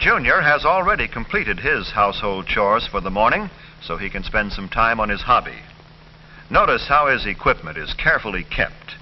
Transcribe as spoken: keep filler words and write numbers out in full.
Junior has already completed his household chores for the morning, so he can spend some time on his hobby. Notice how his equipment is carefully kept.